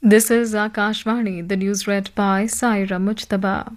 This is Akashvani, the news read by Saira Mujtaba.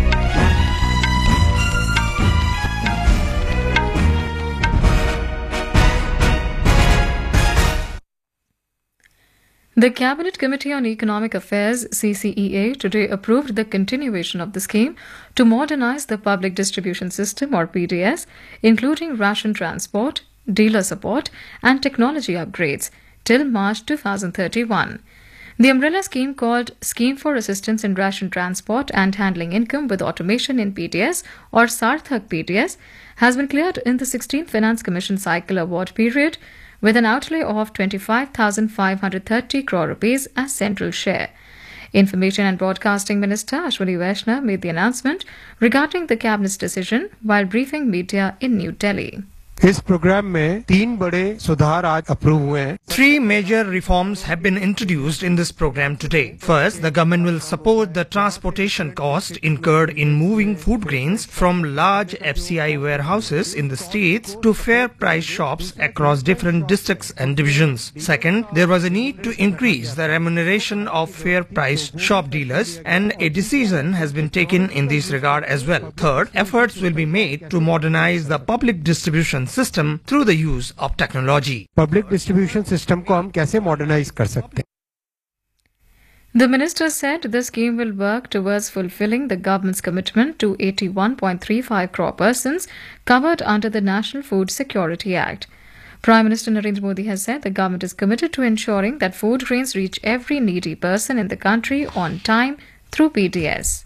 The Cabinet Committee on Economic Affairs (CCEA) today approved the continuation of the scheme to modernize the public distribution system or PDS, including ration transport, dealer support, and technology upgrades till March 2031. The umbrella scheme, called Scheme for Assistance in Ration Transport and Handling Income with Automation in PDS or Sarthak PDS, has been cleared in the 16th Finance Commission cycle award period with an outlay of 25,530 crore rupees as central share. Information and Broadcasting Minister Ashwini Vaishnaw made the announcement regarding the Cabinet's decision while briefing media in New Delhi. इस programme में 3 बड़े सुधार आज approve हुए हैं. 3 major reforms have been introduced in this program today. First, the government will support the transportation cost incurred in moving food grains from large FCI warehouses in the states to fair price shops across different districts and divisions. Second, there was a need to increase the remuneration of fair price shop dealers, and a decision has been taken in this regard as well. Third, efforts will be made to modernize the public distribution system through the use of technology. Public distribution system को हम कैसे modernize कर सकते हैं? The minister said the scheme will work towards fulfilling the government's commitment to 81.35 crore persons covered under the National Food Security Act. Prime Minister Narendra Modi has said the government is committed to ensuring that food grains reach every needy person in the country on time through PDS.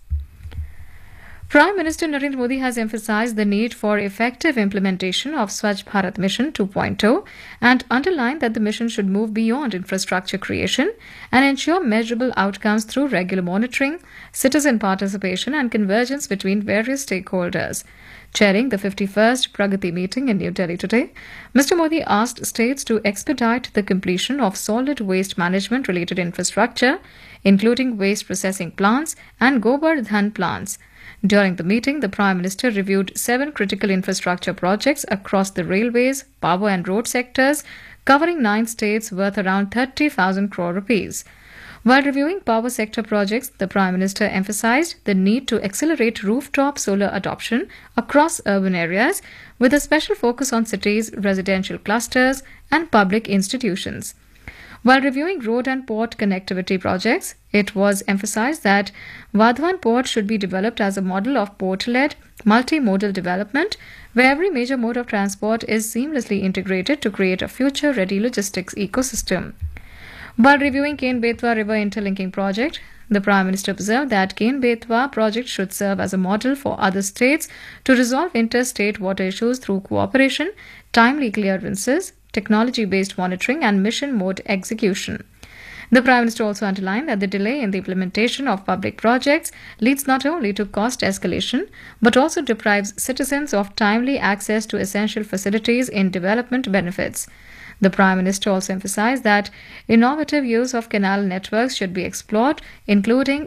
Prime Minister Narendra Modi has emphasized the need for effective implementation of Swachh Bharat Mission 2.0 and underlined that the mission should move beyond infrastructure creation and ensure measurable outcomes through regular monitoring, citizen participation and convergence between various stakeholders. Chairing the 51st Pragati meeting in New Delhi today, Mr. Modi asked states to expedite the completion of solid waste management related infrastructure, including waste processing plants and Gobar Dhan plants. During the meeting, the Prime Minister reviewed 7 critical infrastructure projects across the railways, power and road sectors, covering 9 states worth around 30,000 crore rupees. While reviewing power sector projects, the Prime Minister emphasized the need to accelerate rooftop solar adoption across urban areas with a special focus on cities, residential clusters and public institutions. While reviewing road and port connectivity projects, it was emphasized that Vadhavan Port should be developed as a model of port-led, multimodal development where every major mode of transport is seamlessly integrated to create a future-ready logistics ecosystem. While reviewing Ken-Betwa River Interlinking Project, the Prime Minister observed that Ken-Betwa project should serve as a model for other states to resolve interstate water issues through cooperation, timely clearances, technology-based monitoring and mission mode execution. The Prime Minister also underlined that the delay in the implementation of public projects leads not only to cost escalation but also deprives citizens of timely access to essential facilities in development benefits. The Prime Minister also emphasized that innovative use of canal networks should be explored, including